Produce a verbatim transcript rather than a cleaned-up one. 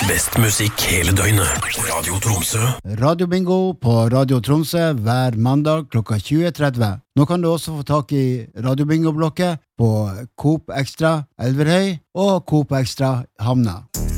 Best musikk hele døgnet. Radio Tromsø. Radio Bingo på Radio Tromsø hver mandag klokka tjue tretti. Nå kan du også få tak i Radio Bingo-blokket på Coop Extra Elverhøy og Coop Extra Hamna.